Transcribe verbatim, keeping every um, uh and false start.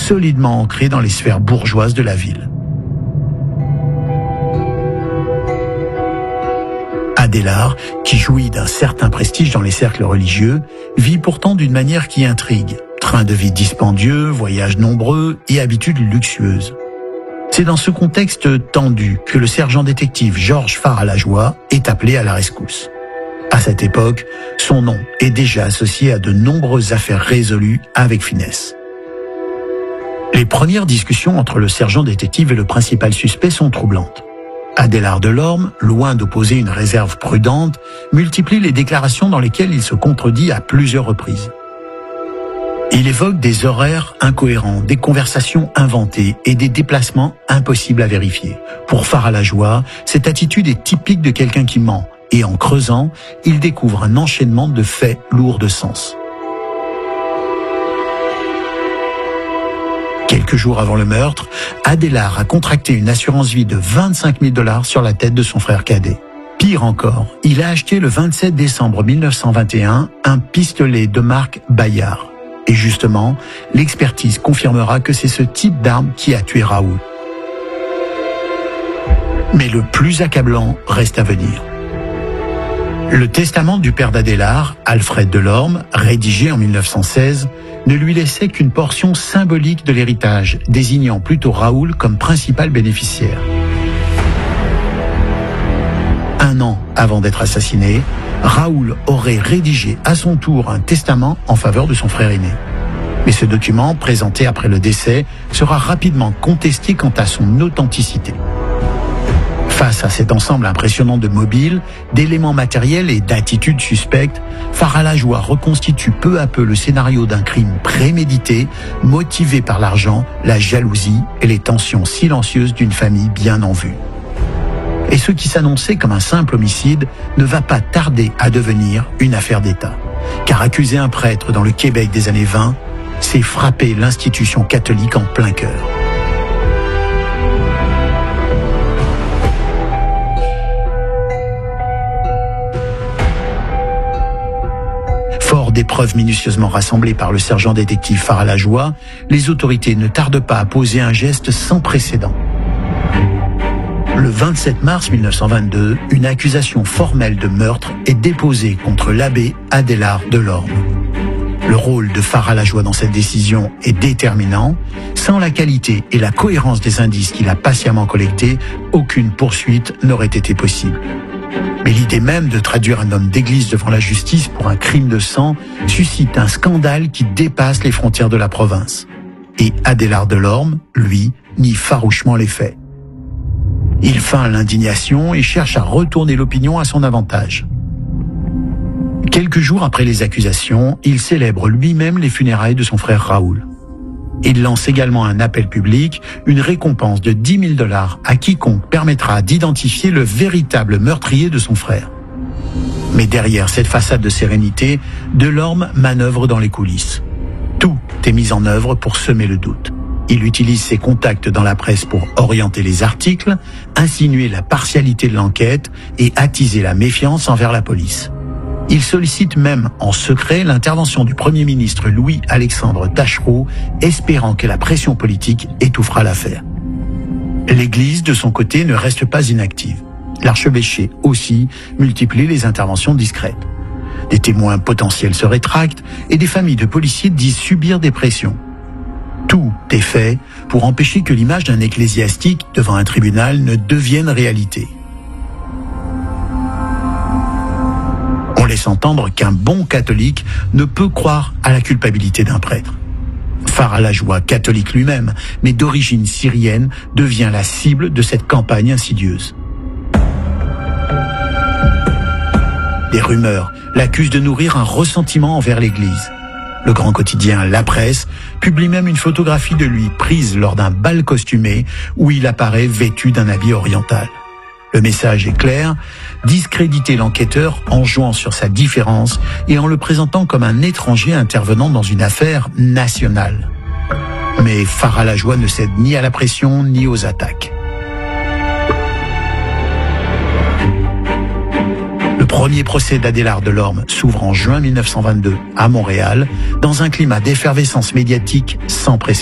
solidement ancré dans les sphères bourgeoises de la ville. Adélard, qui jouit d'un certain prestige dans les cercles religieux, vit pourtant d'une manière qui intrigue. Train de vie dispendieux, voyages nombreux et habitudes luxueuses. C'est dans ce contexte tendu que le sergent détective Georges Faralajoie est appelé à la rescousse. À cette époque, son nom est déjà associé à de nombreuses affaires résolues avec finesse. Les premières discussions entre le sergent détective et le principal suspect sont troublantes. Adélard Delorme, loin d'opposer une réserve prudente, multiplie les déclarations dans lesquelles il se contredit à plusieurs reprises. Il évoque des horaires incohérents, des conversations inventées et des déplacements impossibles à vérifier. Pour Faralajoie, cette attitude est typique de quelqu'un qui ment, et en creusant, il découvre un enchaînement de faits lourds de sens. Quelques jours avant le meurtre, Adélard a contracté une assurance vie de vingt-cinq mille dollars sur la tête de son frère cadet. Pire encore, il a acheté le vingt-sept décembre mille neuf cent vingt et un un pistolet de marque Bayard. Et justement, l'expertise confirmera que c'est ce type d'arme qui a tué Raoul. Mais le plus accablant reste à venir. Le testament du père d'Adélard, Alfred Delorme, rédigé en mille neuf cent seize, ne lui laissait qu'une portion symbolique de l'héritage, désignant plutôt Raoul comme principal bénéficiaire. Un an avant d'être assassiné, Raoul aurait rédigé à son tour un testament en faveur de son frère aîné. Mais ce document, présenté après le décès, sera rapidement contesté quant à son authenticité. Face à cet ensemble impressionnant de mobiles, d'éléments matériels et d'attitudes suspectes, Faralajoie reconstitue peu à peu le scénario d'un crime prémédité, motivé par l'argent, la jalousie et les tensions silencieuses d'une famille bien en vue. Et ce qui s'annonçait comme un simple homicide ne va pas tarder à devenir une affaire d'État. Car accuser un prêtre dans le Québec des années vingt, c'est frapper l'institution catholique en plein cœur. Fort des preuves minutieusement rassemblées par le sergent détective Faralajoie, les autorités ne tardent pas à poser un geste sans précédent. Le vingt-sept mars mille neuf cent vingt-deux, une accusation formelle de meurtre est déposée contre l'abbé Adélard Delorme. Le rôle de Faralajoie dans cette décision est déterminant. Sans la qualité et la cohérence des indices qu'il a patiemment collectés, aucune poursuite n'aurait été possible. Mais l'idée même de traduire un homme d'église devant la justice pour un crime de sang suscite un scandale qui dépasse les frontières de la province. Et Adélard Delorme, lui, nie farouchement les faits. Il feint l'indignation et cherche à retourner l'opinion à son avantage. Quelques jours après les accusations, il célèbre lui-même les funérailles de son frère Raoul. Il lance également un appel public, une récompense de dix mille dollars à quiconque permettra d'identifier le véritable meurtrier de son frère. Mais derrière cette façade de sérénité, Delorme manœuvre dans les coulisses. Tout est mis en œuvre pour semer le doute. Il utilise ses contacts dans la presse pour orienter les articles, insinuer la partialité de l'enquête et attiser la méfiance envers la police. Il sollicite même en secret l'intervention du Premier ministre Louis-Alexandre Taschereau, espérant que la pression politique étouffera l'affaire. L'Église, de son côté, ne reste pas inactive. L'archevêché aussi multiplie les interventions discrètes. Des témoins potentiels se rétractent et des familles de policiers disent subir des pressions. Tout est fait pour empêcher que l'image d'un ecclésiastique devant un tribunal ne devienne réalité. On laisse entendre qu'un bon catholique ne peut croire à la culpabilité d'un prêtre. Faralajoie, catholique lui-même, mais d'origine syrienne, devient la cible de cette campagne insidieuse. Des rumeurs l'accusent de nourrir un ressentiment envers l'Église. Le grand quotidien La Presse publie même une photographie de lui prise lors d'un bal costumé où il apparaît vêtu d'un habit oriental. Le message est clair, discréditer l'enquêteur en jouant sur sa différence et en le présentant comme un étranger intervenant dans une affaire nationale. Mais Faralajoie ne cède ni à la pression ni aux attaques. Le premier procès d'Adélard Delorme s'ouvre en juin mille neuf cent vingt-deux à Montréal, dans un climat d'effervescence médiatique sans précédent.